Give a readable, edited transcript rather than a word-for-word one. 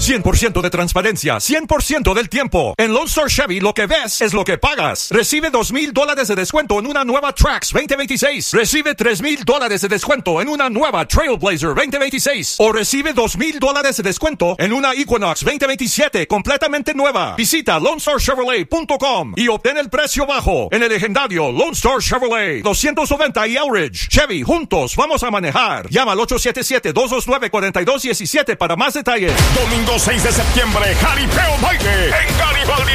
100% de transparencia, 100% del tiempo. En Lone Star Chevy lo que ves es lo que pagas. Recibe $2,000 de descuento en una nueva Trax 2026. Recibe $3,000 de descuento en una nueva Trailblazer 2026. O recibe $2,000 de descuento en una Equinox 2027 completamente nueva. Visita LoneStarChevrolet.com y obtén el precio bajo en el legendario Lone Star Chevrolet 290 y Elridge. Chevy, juntos vamos a manejar. Llama al 877-229-4217 para más detalles. Domingo 6 de septiembre, Jaripeo Baile en Garibaldi